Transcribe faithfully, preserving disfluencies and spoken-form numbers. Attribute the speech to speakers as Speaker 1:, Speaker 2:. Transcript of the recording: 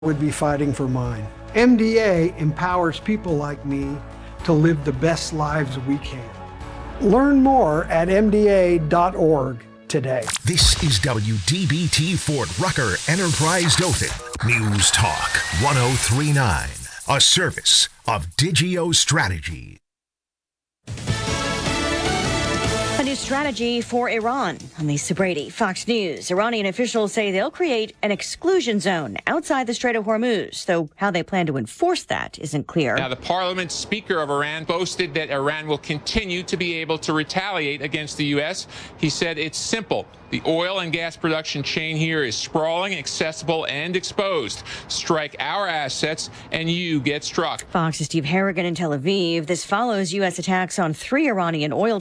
Speaker 1: would be fighting for mine. M D A empowers people like me to live the best lives we can. Learn more at M D A dot org today.
Speaker 2: This is W D B T Fort Rucker Enterprise Dothan News Talk one oh three point nine, a service of Digio Strategy.
Speaker 3: A new strategy for Iran. I'm Lisa Brady, Fox News. Iranian officials say they'll create an exclusion zone outside the Strait of Hormuz, though how they plan to enforce that isn't clear.
Speaker 4: Now, the parliament speaker of Iran boasted that Iran will continue to be able to retaliate against the U S. He said it's simple. The oil and gas production chain here is sprawling, accessible, and exposed. Strike our assets, and you get struck.
Speaker 3: Fox's Steve Harrigan in Tel Aviv. This follows U S attacks on three Iranian oil